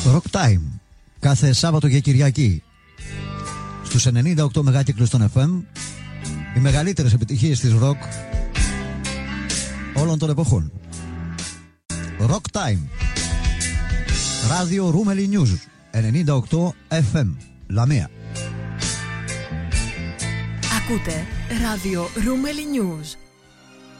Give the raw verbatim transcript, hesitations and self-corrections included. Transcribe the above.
Rock Time. Κάθε Σάββατο και Κυριακή στους ενενήντα οκτώ μεγάκυκλους των εφ εμ. Οι μεγαλύτερες επιτυχίες της rock όλων των εποχών. Rock Time. Ράδιο Ρούμελι News ενενήντα οκτώ εφ εμ Λαμία. Ακούτε Ράδιο Ρούμελι News.